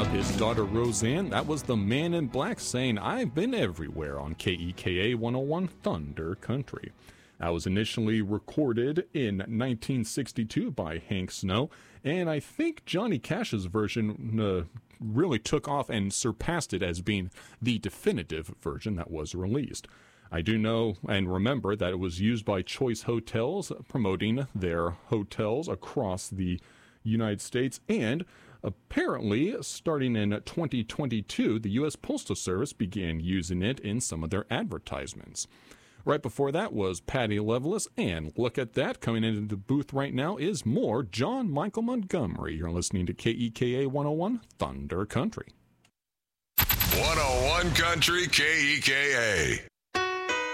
up his daughter Roseanne. That was the Man in Black saying, "I've been everywhere" on KEKA 101 Thunder Country. That was initially recorded in 1962 by Hank Snow, and I think Johnny Cash's version really took off and surpassed it as being the definitive version that was released. I do know and remember that it was used by Choice Hotels, promoting their hotels across the United States, and apparently, starting in 2022, the U.S. Postal Service began using it in some of their advertisements. Right before that was Patty Loveless, and look at that, coming into the booth right now is more John Michael Montgomery. You're listening to KEKA 101 Thunder Country. 101 Country KEKA.